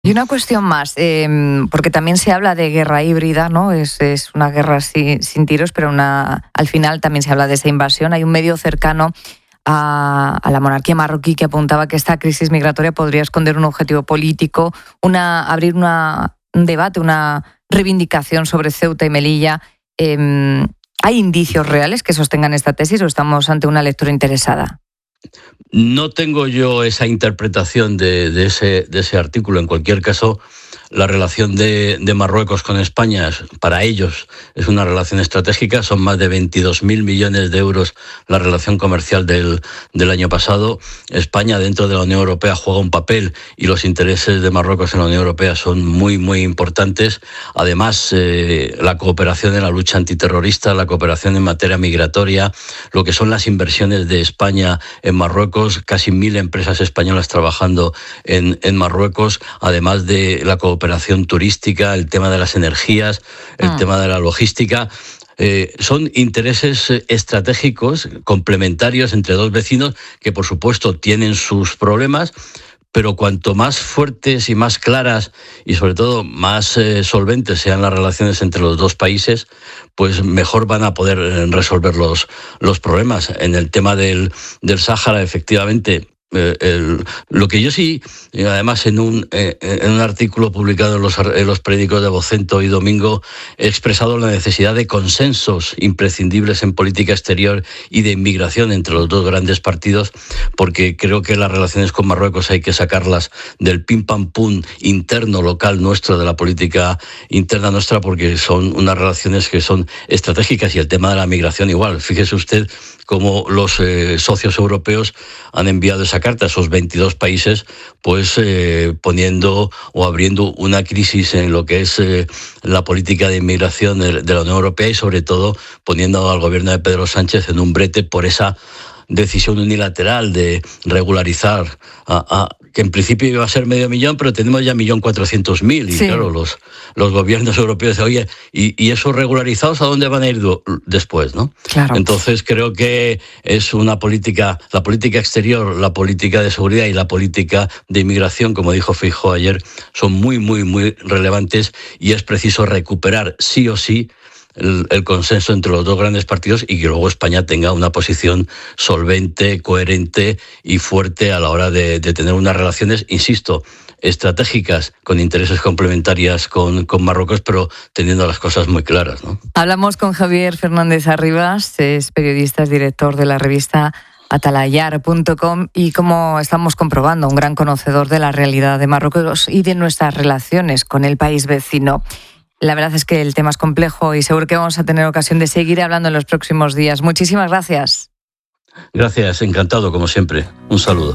Y una cuestión más, porque también se habla de guerra híbrida, ¿no? Es una guerra sin tiros, pero al final también se habla de esa invasión. Hay un medio cercano a la monarquía marroquí que apuntaba que esta crisis migratoria podría esconder un objetivo político, abrir un debate, una reivindicación sobre Ceuta y Melilla. ¿Hay indicios reales que sostengan esta tesis o estamos ante una lectura interesada? No tengo yo esa interpretación de ese artículo. En cualquier caso, la relación de Marruecos con España, para ellos, es una relación estratégica. Son más de 22.000 millones de euros la relación comercial del año pasado. España, dentro de la Unión Europea, juega un papel y los intereses de Marruecos en la Unión Europea son muy, muy importantes. Además, la cooperación en la lucha antiterrorista, la cooperación en materia migratoria, lo que son las inversiones de España en Marruecos, casi 1.000 empresas españolas trabajando en Marruecos, además de la cooperación turística, el tema de las energías, el tema de la logística. Son intereses estratégicos complementarios entre dos vecinos que, por supuesto, tienen sus problemas, pero cuanto más fuertes y más claras y, sobre todo, más solventes sean las relaciones entre los dos países, pues mejor van a poder resolver los problemas. En el tema del Sáhara, efectivamente, lo que yo sí, además en un artículo publicado en los periódicos de Vocento y Domingo, he expresado la necesidad de consensos imprescindibles en política exterior y de inmigración entre los dos grandes partidos, porque creo que las relaciones con Marruecos hay que sacarlas del pim pam pum interno local nuestro, de la política interna nuestra, porque son unas relaciones que son estratégicas, y el tema de la migración igual. Fíjese usted cómo los socios europeos han enviado esa carta a esos 22 países, pues poniendo o abriendo una crisis en lo que es la política de inmigración de la Unión Europea, y sobre todo poniendo al gobierno de Pedro Sánchez en un brete por esa decisión unilateral de regularizar que en principio iba a ser 500.000, pero tenemos ya 1.400.000, y sí. Claro, los gobiernos europeos dicen, oye, ¿y esos regularizados a dónde van a ir después, no? Claro. Entonces creo que es una política, la política exterior, la política de seguridad y la política de inmigración, como dijo Feijóo ayer, son muy, muy, muy relevantes, y es preciso recuperar sí o sí el consenso entre los dos grandes partidos, y que luego España tenga una posición solvente, coherente y fuerte a la hora de tener unas relaciones, insisto, estratégicas, con intereses complementarias con Marruecos, pero teniendo las cosas muy claras, ¿no? Hablamos con Javier Fernández Arribas, es periodista, es director de la revista atalayar.com, y como estamos comprobando, un gran conocedor de la realidad de Marruecos y de nuestras relaciones con el país vecino. La verdad es que el tema es complejo y seguro que vamos a tener ocasión de seguir hablando en los próximos días. Muchísimas gracias. Gracias, encantado como siempre. Un saludo.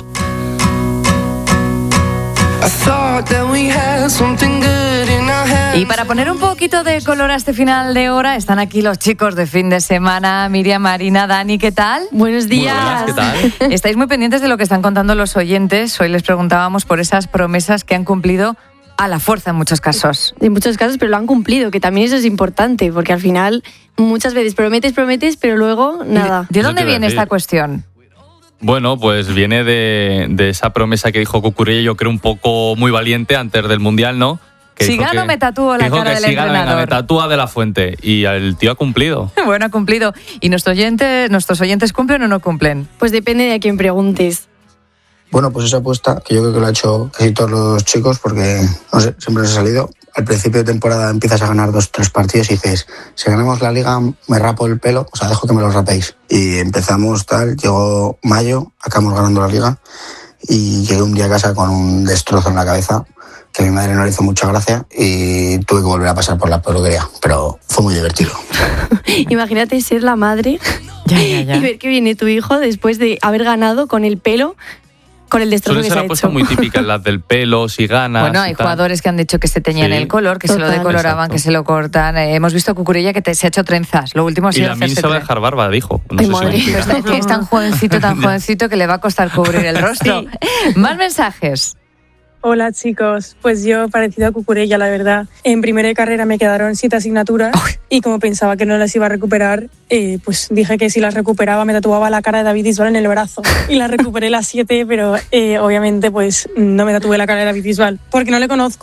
Y para poner un poquito de color a este final de hora, están aquí los chicos de fin de semana. Miriam, Marina, Dani, ¿qué tal? Buenos días. Muy buenas, ¿qué tal? Estáis muy pendientes de lo que están contando los oyentes. Hoy les preguntábamos por esas promesas que han cumplido a la fuerza en muchos casos. En muchos casos, pero lo han cumplido, que también eso es importante, porque al final muchas veces prometes, pero luego nada. ¿De dónde viene esta cuestión? Bueno, pues viene de esa promesa que dijo Cucurella, yo creo un poco muy valiente antes del Mundial, ¿no? Que si gano me tatúo la cara del entrenador. Gana, me tatúa De La Fuente. Y el tío ha cumplido. Bueno, ha cumplido. ¿Y nuestros oyentes cumplen o no cumplen? Pues depende de a quién preguntes. Bueno, pues esa apuesta, que yo creo que lo ha hecho casi todos los chicos, porque, no sé, siempre les ha salido. Al principio de temporada empiezas a ganar 2-3 partidos y dices, si ganamos la Liga me rapo el pelo, o sea, dejo que me lo rapéis. Y empezamos tal, llegó mayo, acabamos ganando la Liga, y llegué un día a casa con un destrozo en la cabeza, que a mi madre no le hizo mucha gracia, y tuve que volver a pasar por la peluquería, pero fue muy divertido. Imagínate ser la madre ya. y ver que viene tu hijo después de haber ganado con el pelo, con el destrozo que se ha hecho. Suelen ser apuestas muy típicas, las del pelo, si ganas. Bueno, hay jugadores que han dicho que se teñían el color, que total, se lo decoloraban, exacto, que se lo cortan. Hemos visto a Cucurella que se ha hecho trenzas. Lo último ha sido hacerse. Y la se va a dejar barba, dijo. No Ay, sé madre. si es tan jovencito que le va a costar cubrir el rostro. Sí. Más mensajes. Hola chicos, pues yo parecido a Cucurella, la verdad. En primero de carrera me quedaron 7 asignaturas y como pensaba que no las iba a recuperar, pues dije que si las recuperaba me tatuaba la cara de David Bisbal en el brazo. Y las recuperé las 7, pero obviamente pues no me tatué la cara de David Bisbal porque no le conozco.